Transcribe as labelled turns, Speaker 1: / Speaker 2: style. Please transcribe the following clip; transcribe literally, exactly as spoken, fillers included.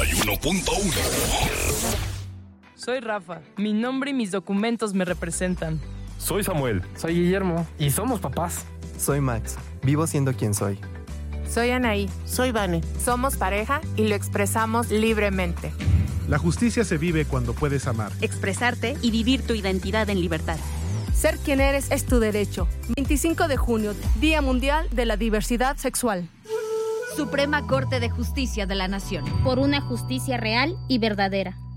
Speaker 1: y uno punto uno.
Speaker 2: Soy Rafa. Mi nombre y mis documentos me representan.
Speaker 3: Soy Samuel.
Speaker 4: Soy Guillermo. Y somos papás.
Speaker 5: Soy Max. Vivo siendo quien soy.
Speaker 6: Soy Anaí.
Speaker 7: Soy Vane.
Speaker 6: Somos pareja y lo expresamos libremente.
Speaker 8: La justicia se vive cuando puedes amar,
Speaker 9: expresarte y vivir tu identidad en libertad.
Speaker 10: Ser quien eres es tu derecho. veinticinco de junio, Día Mundial de la Diversidad Sexual.
Speaker 11: Suprema Corte de Justicia de la Nación.
Speaker 12: Por una justicia real y verdadera.